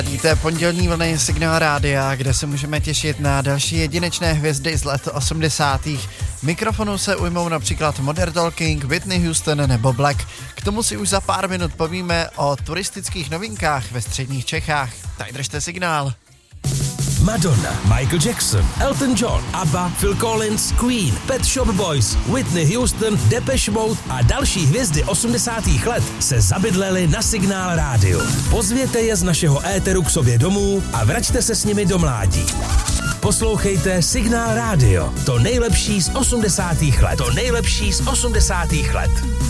Víte, pondělní vlny Signál Rádia, kde se můžeme těšit na další jedinečné hvězdy z let 80. Mikrofonu se ujmou například Modern Talking, Whitney Houston nebo Black. K tomu si už za pár minut povíme o turistických novinkách ve středních Čechách. Tak držte signál. Madonna, Michael Jackson, Elton John, ABBA, Phil Collins, Queen, Pet Shop Boys, Whitney Houston, Depeche Mode a další hvězdy 80. let se zabydleli na Signál Rádiu. Pozvěte je z našeho éteru k sobě domů a vraťte se s nimi do mládí. Poslouchejte Signál Rádio, to nejlepší z 80. let. To nejlepší z 80. let.